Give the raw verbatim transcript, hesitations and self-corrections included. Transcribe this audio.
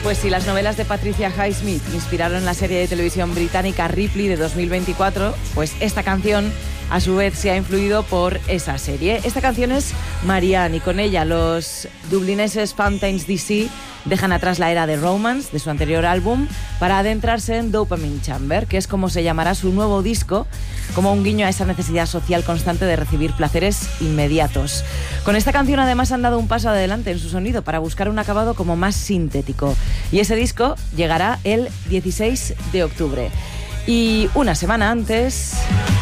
Pues si las novelas de Patricia Highsmith inspiraron la serie de televisión británica Ripley de dos mil veinticuatro, pues esta canción a su vez se ha influido por esa serie. Esta canción es Marianne y con ella los dublineses Fountains D C dejan atrás la era de Romance de su anterior álbum para adentrarse en Dopamine Chamber, que es como se llamará su nuevo disco, como un guiño a esa necesidad social constante de recibir placeres inmediatos. Con esta canción además han dado un paso adelante en su sonido para buscar un acabado como más sintético. Y ese disco llegará el dieciséis de octubre. Y una semana antes...